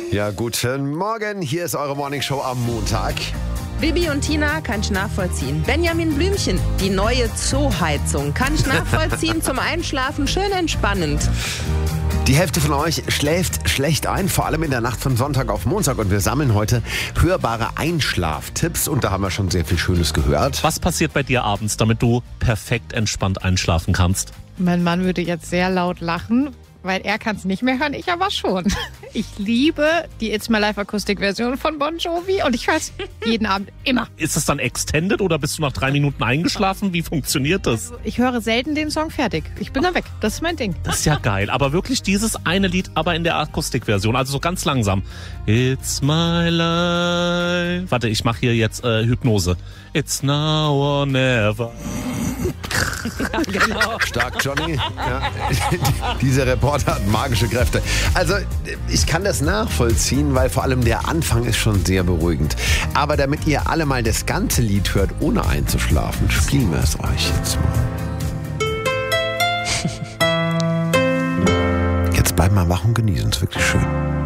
Ja, guten Morgen. Hier ist eure Morningshow am Montag. Bibi und Tina kann ich nachvollziehen. Benjamin Blümchen, die neue Zooheizung, kann ich nachvollziehen. Zum Einschlafen schön entspannend. Die Hälfte von euch schläft schlecht ein, vor allem in der Nacht von Sonntag auf Montag. Und wir sammeln heute hörbare Einschlaftipps. Und da haben wir schon sehr viel Schönes gehört. Was passiert bei dir abends, damit du perfekt entspannt einschlafen kannst? Mein Mann würde jetzt sehr laut lachen, weil er kann es nicht mehr hören, ich aber schon. Ich liebe die It's My Life Akustik-Version von Bon Jovi und ich höre es jeden Abend immer. Ist es dann extended oder bist du nach 3 Minuten eingeschlafen? Wie funktioniert das? Ich höre selten den Song fertig. Ich bin da weg. Das ist mein Ding. Das ist ja geil. Aber wirklich dieses eine Lied, aber in der Akustikversion. Also so ganz langsam. It's my life. Warte, ich mache hier jetzt Hypnose. It's now or never. Genau. Stark, Johnny. Ja. Dieser Reporter hat magische Kräfte. Also, ich kann das nachvollziehen, weil vor allem der Anfang ist schon sehr beruhigend. Aber damit ihr alle mal das ganze Lied hört, ohne einzuschlafen, spielen wir es euch jetzt mal. Jetzt bleiben wir wach und genießen es. Wirklich schön.